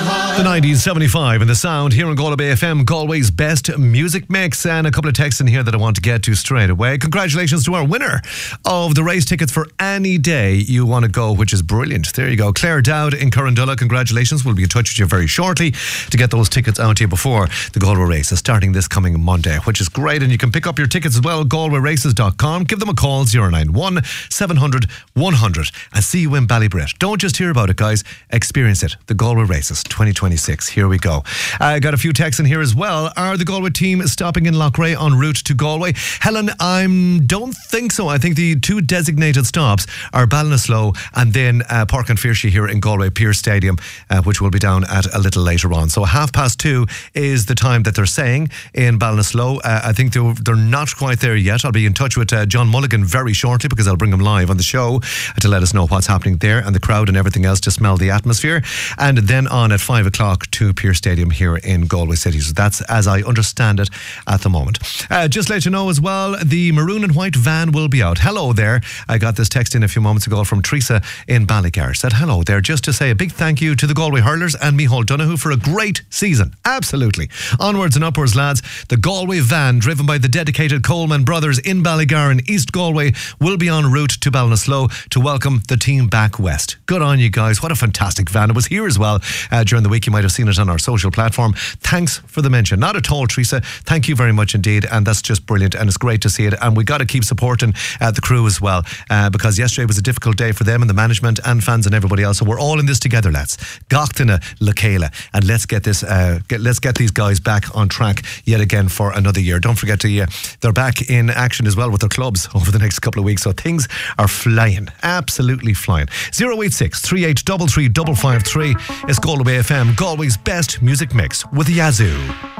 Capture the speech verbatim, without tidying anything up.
The nineteen seventy-five and the sound here on Galway Bay F M, Galway's best music mix, and a couple of texts in here that I want to get to straight away. Congratulations to our winner of the race tickets for any day you want to go, which is brilliant. There you go. Claire Dowd in Currandulla, congratulations. We'll be in touch with you very shortly to get those tickets out to you before the Galway race is starting this coming Monday, which is great. And you can pick up your tickets as well, galway races dot com. Give them a call, zero nine one, seven hundred, one hundred, and see you in Ballybrit. Don't just hear about it, guys. Experience it. The Galway races twenty twenty-six. Here we go. I uh, got a few texts in here as well. Are the Galway team stopping in Loughrea en route to Galway? Helen, I don't think so. I think the two designated stops are Ballinasloe and then uh, Park and Fearshie here in Galway Pearse Stadium, uh, which will be down at a little later on. So half past two is the time that they're saying in Ballinasloe. Uh, I think they're, they're not quite there yet. I'll be in touch with uh, John Mulligan very shortly because I'll bring him live on the show to let us know what's happening there and the crowd and everything else to smell the atmosphere. And then on at five o'clock to Pearse Stadium here in Galway City. So that's as I understand it at the moment. Uh, just let you know as well, the maroon and white van will be out. Hello there. I got this text in a few moments ago from Teresa in Ballygar. Said hello there, just to say a big thank you to the Galway hurlers and Micheál Donoghue for a great season. Absolutely. Onwards and upwards, lads. The Galway van, driven by the dedicated Coleman brothers in Ballygar in East Galway, will be en route to Ballinasloe to welcome the team back west. Good on you guys. What a fantastic van. It was here as well uh, during the week. You might have seen it on our social platform. Thanks for the mention. Not at all, Teresa. Thank you very much indeed. And that's just brilliant. And it's great to see it. And we got to keep supporting uh, the crew as well, uh, because yesterday was a difficult day for them and the management and fans and everybody else. So we're all in this together, lads. Gachtina Lekela, and let's get this. Uh, get, let's get these guys back on track yet again for another year. Don't forget to uh, they're back in action as well with their clubs over the next couple of weeks. So things are flying, absolutely flying. zero eight six, three eight three three, five five three is Galway F M, Galway's best music mix with Yazoo.